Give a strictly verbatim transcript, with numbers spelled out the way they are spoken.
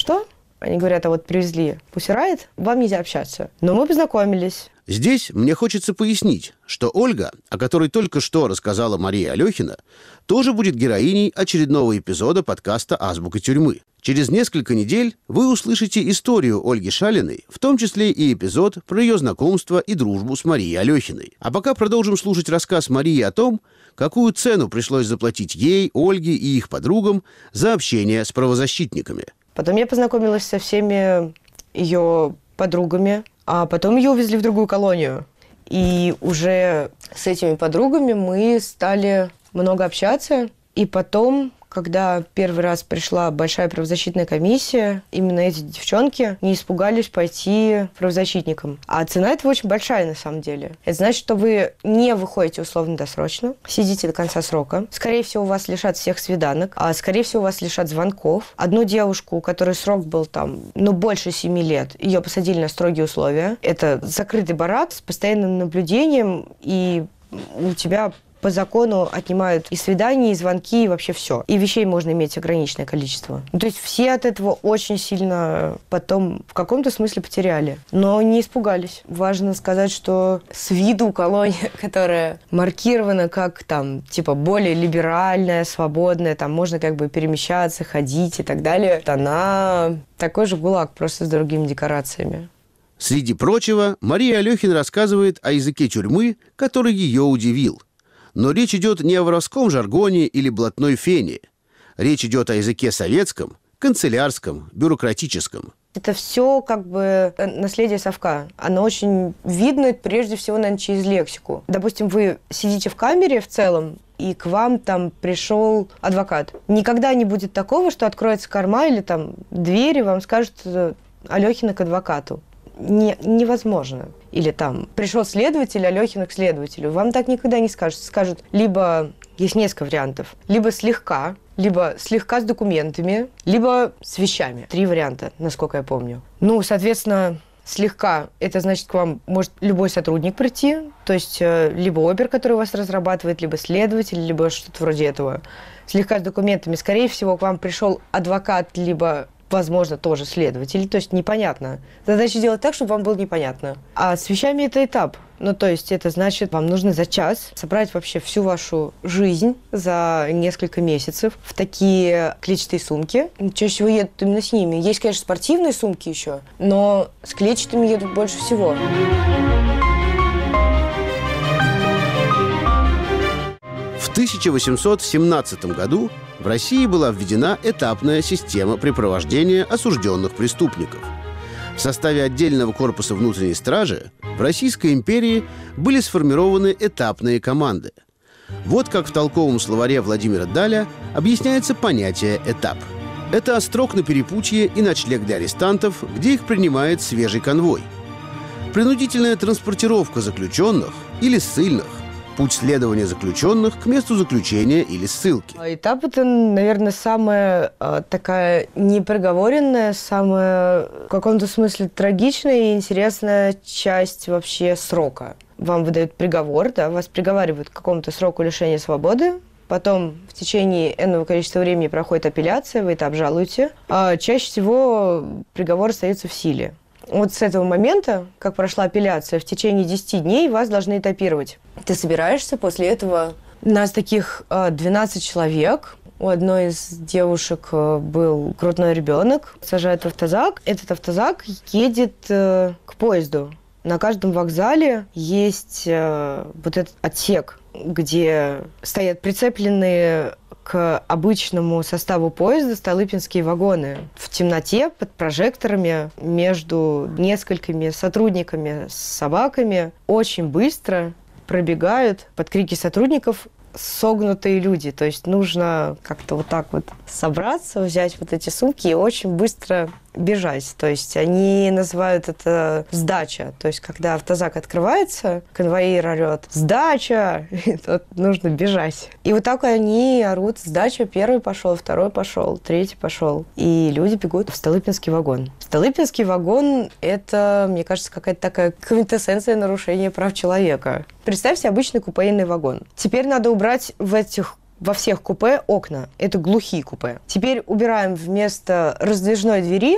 что? Они говорят, а вот привезли Pussy Riot, вам нельзя общаться. Но мы познакомились. Здесь мне хочется пояснить, что Ольга, о которой только что рассказала Мария Алехина, тоже будет героиней очередного эпизода подкаста «Азбука тюрьмы». Через несколько недель вы услышите историю Ольги Шалиной, в том числе и эпизод про ее знакомство и дружбу с Марией Алехиной. А пока продолжим слушать рассказ Марии о том, какую цену пришлось заплатить ей, Ольге и их подругам за общение с правозащитниками. Потом я познакомилась со всеми ее подругами, а потом ее увезли в другую колонию. И уже с этими подругами мы стали много общаться. И потом, когда первый раз пришла большая правозащитная комиссия, именно эти девчонки не испугались пойти правозащитникам. А цена этого очень большая на самом деле. Это значит, что вы не выходите условно-досрочно, сидите до конца срока. Скорее всего, вас лишат всех свиданок, а скорее всего, вас лишат звонков. Одну девушку, у которой срок был там, ну, больше семи лет, ее посадили на строгие условия. Это закрытый барак с постоянным наблюдением, и у тебя по закону отнимают и свидания, и звонки, и вообще все. И вещей можно иметь ограниченное количество. Ну, то есть все от этого очень сильно потом в каком-то смысле потеряли. Но не испугались. Важно сказать, что с виду колония, которая маркирована как там, типа, более либеральная, свободная, там можно как бы перемещаться, ходить и так далее, она такой же ГУЛАГ, просто с другими декорациями. Среди прочего, Мария Алехина рассказывает о языке тюрьмы, который ее удивил. Но речь идет не о воровском жаргоне или блатной фене. Речь идет о языке советском, канцелярском, бюрократическом. Это все как бы наследие совка. Оно очень видно прежде всего, наверное, через лексику. Допустим, вы сидите в камере в целом, и к вам там пришел адвокат. Никогда не будет такого, что откроется корма или там двери, вам скажут Алехина к адвокату. Не, невозможно. Или там пришел следователь, Алехина к следователю. Вам так никогда не скажут. Скажут, либо есть несколько вариантов. Либо слегка, либо слегка с документами, либо с вещами. Три варианта, насколько я помню. Ну, соответственно, слегка, это значит, к вам может любой сотрудник прийти. То есть либо опер, который вас разрабатывает, либо следователь, либо что-то вроде этого. Слегка с документами. Скорее всего, к вам пришел адвокат, либо возможно, тоже следователь. То есть непонятно. Задача сделать так, чтобы вам было непонятно. А с вещами это этап. Ну, то есть это значит, вам нужно за час собрать вообще всю вашу жизнь за несколько месяцев в такие клетчатые сумки. Чаще всего едут именно с ними. Есть, конечно, спортивные сумки еще, но с клетчатыми едут больше всего. В тысяча восемьсот семнадцатом году в России была введена этапная система препровождения осужденных преступников. В составе отдельного корпуса внутренней стражи в Российской империи были сформированы этапные команды. Вот как в толковом словаре Владимира Даля объясняется понятие «этап». Это острог на перепутье и ночлег для арестантов, где их принимает свежий конвой. Принудительная транспортировка заключенных или ссыльных. Путь следования заключенных к месту заключения или ссылки. Этап – это, наверное, самая э, такая непроговоренная, самая в каком-то смысле трагичная и интересная часть вообще срока. Вам выдают приговор, да, вас приговаривают к какому-то сроку лишения свободы, потом в течение энного количества времени проходит апелляция, вы это обжалуете, а чаще всего приговор остается в силе. Вот с этого момента, как прошла апелляция, в течение десяти дней вас должны этапировать. Ты собираешься после этого... Нас таких двенадцать человек. У одной из девушек был грудной ребенок. Сажают в автозак. Этот автозак едет к поезду. На каждом вокзале есть вот этот отсек, где стоят прицепленные к обычному составу поезда столыпинские вагоны в темноте под прожекторами между несколькими сотрудниками с собаками. Очень быстро пробегают под крики сотрудников согнутые люди. То есть нужно как-то вот так вот собраться, взять вот эти сумки и очень быстро бежать. То есть они называют это сдача. То есть когда автозак открывается, конвоир орет «Сдача!» И тут нужно бежать. И вот так они орут «Сдача!» Первый пошел, второй пошел, третий пошел. И люди бегут в Столыпинский вагон. Столыпинский вагон – это, мне кажется, какая-то такая квинтэссенция нарушения прав человека. Представьте обычный купейный вагон. Теперь надо убрать в этих во всех купе окна. Это глухие купе. Теперь убираем вместо раздвижной двери